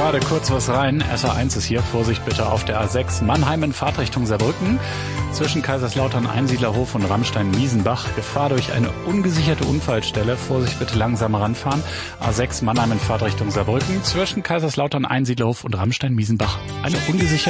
gerade kurz was rein. SA1 ist hier. Vorsicht bitte auf der A6 Mannheim in Fahrtrichtung Saarbrücken. Zwischen Kaiserslautern, Einsiedlerhof und Rammstein-Miesenbach. Gefahr durch eine ungesicherte Unfallstelle. Vorsicht bitte langsam ranfahren. A6 Mannheim in Fahrtrichtung Saarbrücken. Zwischen Kaiserslautern, Einsiedlerhof und Rammstein-Miesenbach. Eine ungesicherte